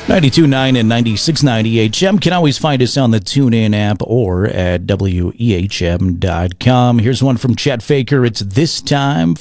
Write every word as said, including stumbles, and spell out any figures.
ninety-two point nine and ninety-six point nine E H M. Can always find us on the TuneIn app or at W E H M dot com. Here's one from Chet Faker. It's This Time